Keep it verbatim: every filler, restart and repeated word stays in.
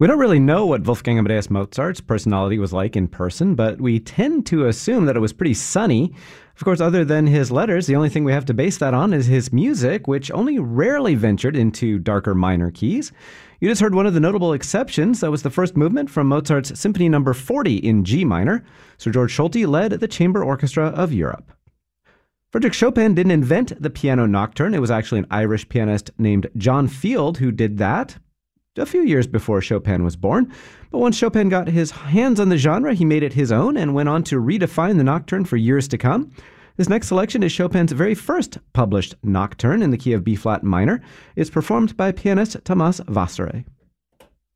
We don't really know what Wolfgang Amadeus Mozart's personality was like in person, but we tend to assume that it was pretty sunny. Of course, other than his letters, the only thing we have to base that on is his music, which only rarely ventured into darker minor keys. You just heard one of the notable exceptions. That was the first movement from Mozart's Symphony Number forty in G minor. Sir George Solti led the Chamber Orchestra of Europe. Frédéric Chopin didn't invent the piano nocturne. It was actually an Irish pianist named John Field who did that a few years before Chopin was born. But once Chopin got his hands on the genre, he made it his own and went on to redefine the nocturne for years to come. This next selection is Chopin's very first published nocturne in the key of B-flat minor. It's performed by pianist Thomas Vasarely.